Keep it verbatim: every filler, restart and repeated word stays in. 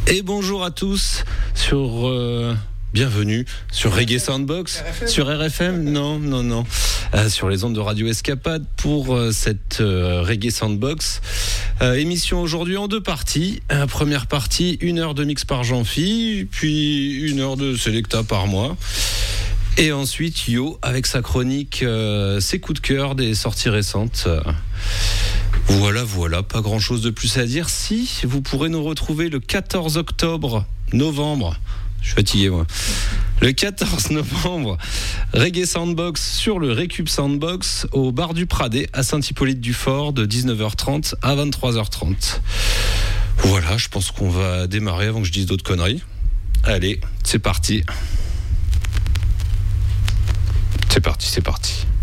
Et bonjour à tous sur... Euh... Bienvenue sur Reggae Soundbox, R F M. Sur R F M, non, non, non, euh, sur les ondes de Radio Escapade pour euh, cette euh, Reggae Soundbox. Euh, émission aujourd'hui en deux parties. Euh, première partie, une heure de mix par Jean-Phi, puis une heure de Selecta par mois. Et ensuite, Yo avec sa chronique, euh, ses coups de cœur des sorties récentes. Euh, voilà, voilà, pas grand-chose de plus à dire. Si, vous pourrez nous retrouver le quatorze octobre, novembre. Je suis fatigué, moi. Le quatorze novembre, Reggae Soundbox sur le Récup Soundbox au bar du Pradet à Saint-Hippolyte-du-Fort de dix-neuf heures trente à vingt-trois heures trente. Voilà, je pense qu'on va démarrer avant que je dise d'autres conneries. Allez, c'est parti. C'est parti, c'est parti.